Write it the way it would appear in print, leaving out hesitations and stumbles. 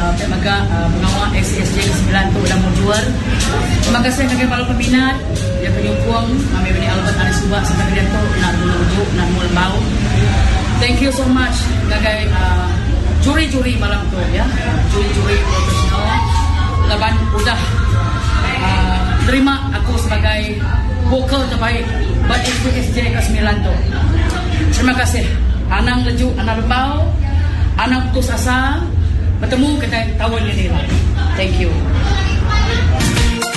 pengawa SSJ ke-9 tu udah mau jual. Terima kasih kepada para peminat yang penyukuang kami bini Albert Anis Subak sampai ke tu nak dulu nak mula bau. Thank you so much gagai juri-juri malam tu ya, juri-juri profesional laban udah terima aku sebagai vokal terbaik buat SSJ ke-9 tu. Terima kasih Anang Leju, Anang Lembau, Anang Putus Asa, bertemu kita tahun ini lah. Thank you.